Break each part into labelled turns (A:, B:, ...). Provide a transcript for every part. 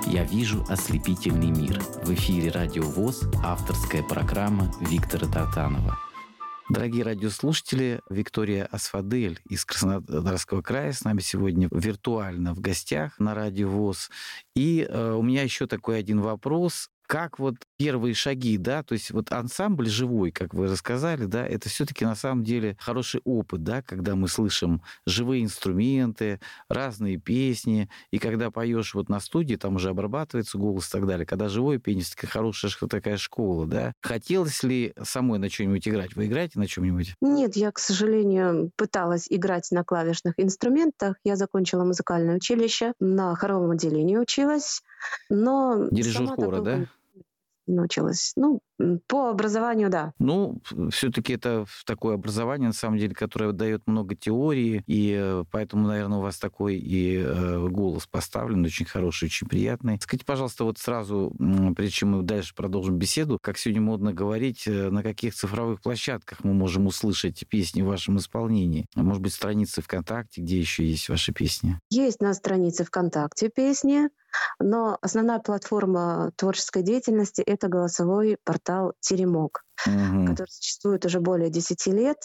A: Я вижу ослепительный мир. В эфире Радио ВОС, авторская программа Виктора Тартанова. Дорогие радиослушатели, Виктория Асфадель из Краснодарского края с нами сегодня виртуально в гостях на Радио ВОС. И у меня еще такой один вопрос. Как вот первые шаги, да, то есть вот ансамбль живой, как вы рассказали, да, это все-таки на самом деле хороший опыт, да, когда мы слышим живые инструменты, разные песни, и когда поешь вот на студии, там уже обрабатывается голос и так далее, когда живое пение, это хорошая такая школа, да. Хотелось ли самой на что-нибудь играть? Вы играете на чем-нибудь?
B: Нет, я, к сожалению, пыталась играть на клавишных инструментах. Я закончила музыкальное училище, на хоровом отделении училась, но
A: Дирижер
B: сама
A: хора, да?
B: не училась. По образованию, да.
A: Ну, все-таки это такое образование, на самом деле, которое дает много теории, и поэтому, наверное, у вас такой и голос поставлен, очень хороший, очень приятный. Скажите, пожалуйста, вот сразу, прежде чем мы дальше продолжим беседу, как сегодня модно говорить, на каких цифровых площадках мы можем услышать песни в вашем исполнении? Может быть, страницы ВКонтакте, где еще есть ваши песни?
B: Есть на странице ВКонтакте песни, но основная платформа творческой деятельности — это голосовой портал «Теремок», который существует уже более 10 лет.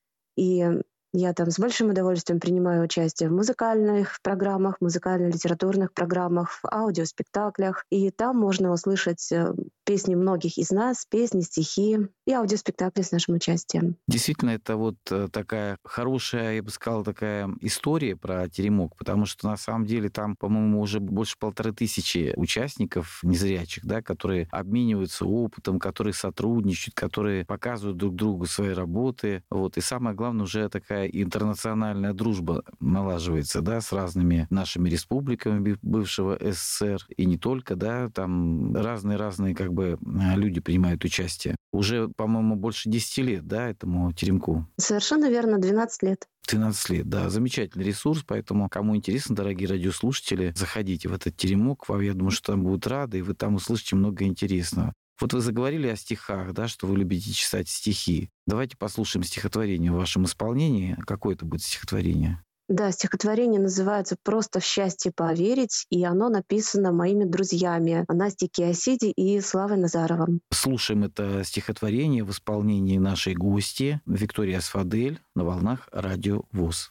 B: И я там с большим удовольствием принимаю участие в музыкальных программах, музыкально-литературных программах, в аудиоспектаклях. И там можно услышать песни многих из нас, песни, стихи и аудиоспектакли с нашим участием.
A: Действительно, это вот такая хорошая, я бы сказал, такая история про Теремок, потому что на самом деле там, по-моему, уже больше 1500 участников незрячих, да, которые обмениваются опытом, которые сотрудничают, которые показывают друг другу свои работы. Вот. И самое главное, уже такая интернациональная дружба налаживается, да, с разными нашими республиками бывшего СССР. И не только, да, там разные как бы люди принимают участие. Уже, по-моему, больше 10 лет, да, этому Теремку?
B: Совершенно верно, 12 лет.
A: 12 лет, да, замечательный ресурс, поэтому, кому интересно, дорогие радиослушатели, заходите в этот Теремок, я думаю, что там будут рады, и вы там услышите много интересного. Вот вы заговорили о стихах, да, что вы любите читать стихи. Давайте послушаем стихотворение в вашем исполнении. Какое это будет стихотворение?
B: Да, стихотворение называется «Просто в счастье поверить», и оно написано моими друзьями Настей Киосиди и Славой Назаровым.
A: Слушаем это стихотворение в исполнении нашей гости Виктории Асфадель на волнах Радио ВОС.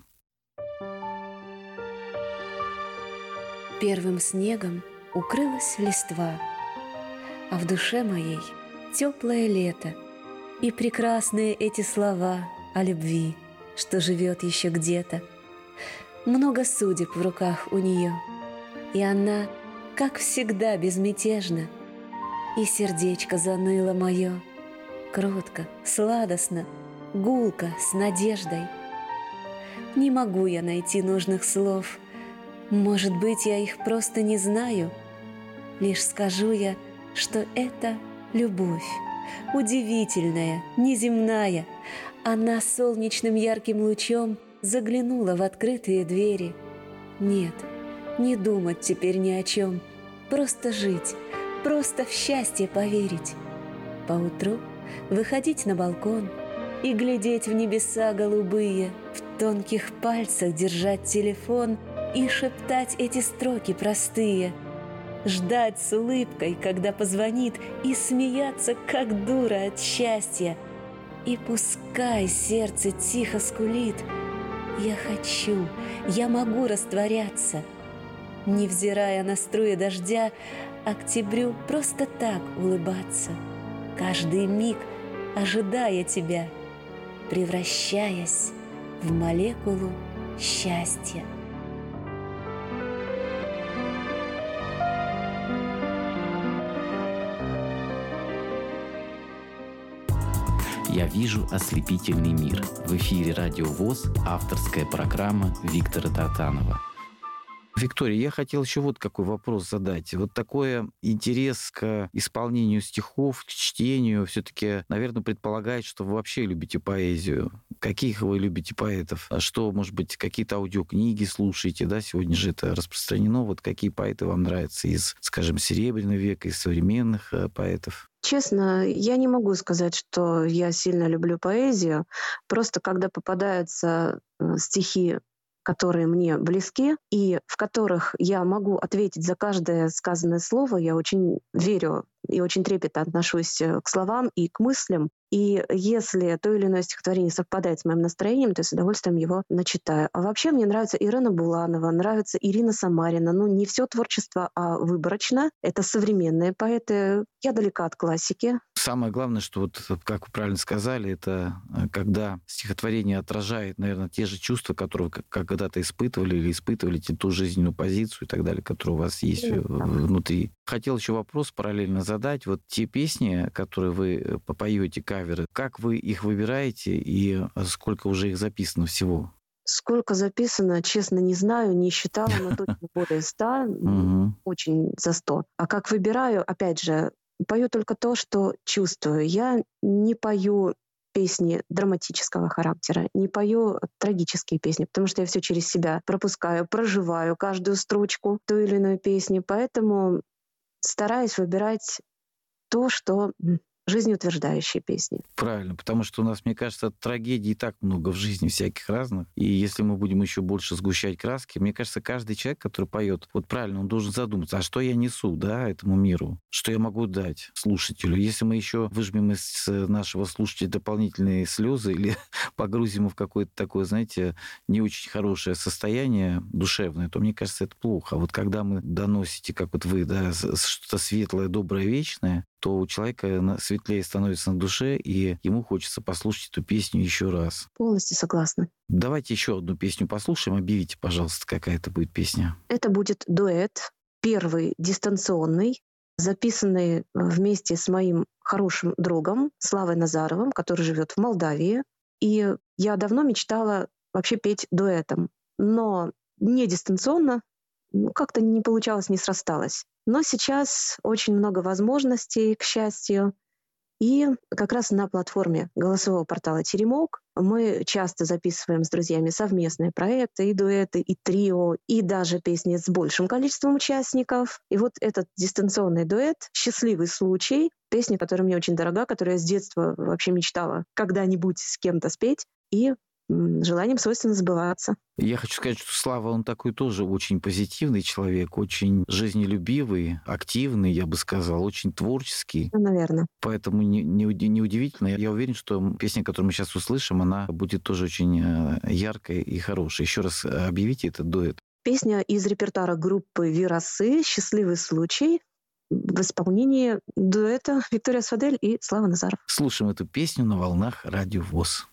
C: Первым снегом укрылась листва, а в душе моей теплое лето и прекрасные эти слова о любви, что живет еще где-то. Много судеб в руках у нее, и она, как всегда, безмятежна. И сердечко заныло мое, кротко, сладостно, гулко, с надеждой. Не могу я найти нужных слов, может быть, я их просто не знаю. Лишь скажу я, что это любовь, удивительная, неземная. Она солнечным ярким лучом заглянула в открытые двери. Нет, не думать теперь ни о чем, просто жить, просто в счастье поверить. Поутру выходить на балкон и глядеть в небеса голубые, в тонких пальцах держать телефон и шептать эти строки простые. Ждать с улыбкой, когда позвонит, и смеяться, как дура от счастья. И пускай сердце тихо скулит, я хочу, я могу растворяться. Невзирая на струи дождя, октябрю просто так улыбаться. Каждый миг ожидая тебя, превращаясь в молекулу счастья.
A: Я вижу ослепительный мир. В эфире Радио ВОС, авторская программа Виктора Тартанова. Виктория, я хотел еще вот какой вопрос задать. Вот такой интерес к исполнению стихов, к чтению все-таки, наверное, предполагает, что вы вообще любите поэзию. Каких вы любите поэтов? А что, может быть, какие-то аудиокниги слушаете, да? Сегодня же это распространено. Вот какие поэты вам нравятся из, скажем, Серебряного века, из современных поэтов?
B: Честно, я не могу сказать, что я сильно люблю поэзию. Просто когда попадаются стихи которые мне близки и в которых я могу ответить за каждое сказанное слово. Я очень верю и очень трепетно отношусь к словам и к мыслям. И если то или иное стихотворение совпадает с моим настроением, то я с удовольствием его начитаю. А вообще мне нравится Ирина Буланова, нравится Ирина Самарина. Ну, не все творчество, а выборочно. Это современные поэты. Я далека от классики.
A: Самое главное, что вот, как вы правильно сказали, это когда стихотворение отражает, наверное, те же чувства, которые вы когда-то испытывали или испытывали, ту жизненную позицию и так далее, которая у вас есть внутри. Хотел еще вопрос параллельно задать. Вот те песни, которые вы поете, каверы, как вы их выбираете и сколько уже их записано всего?
B: Сколько записано, честно, не знаю, не считала, но точно более 100, очень за 100. А как выбираю, опять же, пою только то, что чувствую. Я не пою песни драматического характера, не пою трагические песни, потому что я все через себя пропускаю, проживаю каждую строчку той или иной песни, поэтому стараюсь выбирать то, что жизнеутверждающие песни.
A: Правильно, потому что у нас, мне кажется, трагедий так много в жизни всяких разных. И если мы будем еще больше сгущать краски, мне кажется, каждый человек, который поет, вот правильно, он должен задуматься, а что я несу, да, этому миру? Что я могу дать слушателю? Если мы еще выжмем из нашего слушателя дополнительные слезы или погрузим его в какое-то такое, знаете, не очень хорошее состояние душевное, то, мне кажется, это плохо. А вот когда мы доносите, как вот вы, да, что-то светлое, доброе, вечное, то у человека светлее становится на душе, и ему хочется послушать эту песню еще раз.
B: Полностью согласна.
A: Давайте еще одну песню послушаем. Объявите, пожалуйста, какая это будет песня.
B: Это будет дуэт, первый дистанционный, записанный вместе с моим хорошим другом Славой Назаровым, который живет в Молдавии. И я давно мечтала вообще петь дуэтом, но не дистанционно, как-то не получалось, не срасталось. Но сейчас очень много возможностей, к счастью. И как раз на платформе голосового портала «Теремок» мы часто записываем с друзьями совместные проекты, и дуэты, и трио, и даже песни с большим количеством участников. И вот этот дистанционный дуэт «Счастливый случай», песня, которая мне очень дорога, которую я с детства вообще мечтала когда-нибудь с кем-то спеть, и желанием свойственно сбываться.
A: Я хочу сказать, что Слава, он такой тоже очень позитивный человек, очень жизнелюбивый, активный, я бы сказал, очень творческий.
B: Наверное.
A: Поэтому неудивительно. Я уверен, что песня, которую мы сейчас услышим, она будет тоже очень яркой и хорошей. Еще раз объявите этот дуэт.
B: Песня из репертуара группы «Вирасы» «Счастливый случай» в исполнении дуэта Виктория Асфадель и Слава Назаров.
A: Слушаем эту песню на волнах Радио ВОС.